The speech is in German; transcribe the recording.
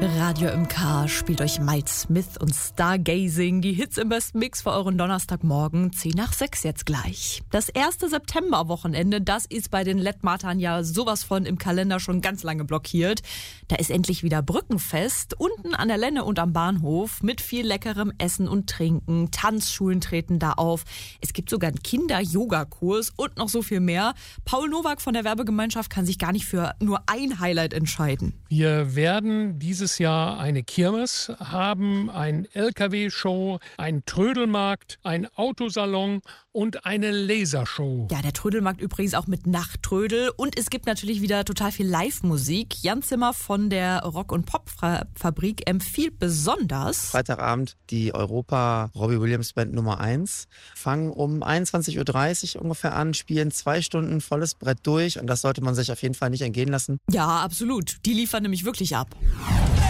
Radio MK spielt euch Miles Smith und Stargazing, die Hits im besten Mix für euren Donnerstagmorgen, 10:06 jetzt gleich. Das erste Septemberwochenende, das ist bei den Lettmatern ja sowas von im Kalender schon ganz lange blockiert. Da ist endlich wieder Brückenfest, unten an der Lenne und am Bahnhof, mit viel leckerem Essen und Trinken. Tanzschulen treten da auf. Es gibt sogar einen Kinder-Yoga-Kurs und noch so viel mehr. Paul Nowak von der Werbegemeinschaft kann sich gar nicht für nur ein Highlight entscheiden. Wir werden dieses Jahr eine Kirmes haben, ein LKW-Show, einen Trödelmarkt, ein Autosalon und eine Lasershow. Ja, der Trödelmarkt übrigens auch mit Nachttrödel. Und es gibt natürlich wieder total viel Live-Musik. Jan Zimmer von der Rock- und Pop-Fabrik empfiehlt besonders... Freitagabend die Europa Robbie Williams Band Nummer 1. Fangen um 21:30 Uhr ungefähr an, spielen 2 Stunden volles Brett durch. Und das sollte man sich auf jeden Fall nicht entgehen lassen. Ja, absolut. Die liefern nämlich wirklich ab.